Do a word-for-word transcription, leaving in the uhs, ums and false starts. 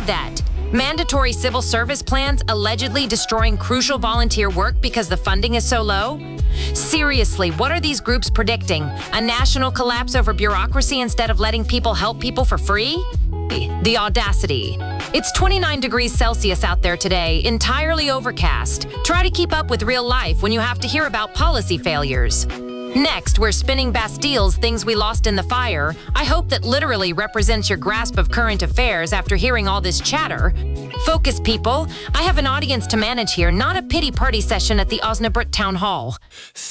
that. Mandatory civil service plans allegedly destroying crucial volunteer work because the funding is so low? Seriously, what are these groups predicting? A national collapse over bureaucracy instead of letting people help people for free? The audacity. It's twenty-nine degrees Celsius out there today, entirely overcast. Try to keep up with real life when you have to hear about policy failures. Next, we're spinning Bastille's Things We Lost in the Fire. I hope that literally represents your grasp of current affairs after hearing all this chatter. Focus, people. I have an audience to manage here, not a pity party session at the Osnabrück Town Hall.